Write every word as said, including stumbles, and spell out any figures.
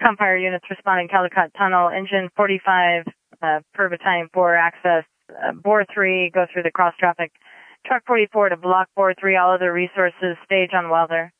Compire units responding Caldecott Tunnel, engine forty-five uh, per battalion four access, uh, bore three, go through the cross traffic. Truck forty-four to block bore three, all other resources, stage on welder.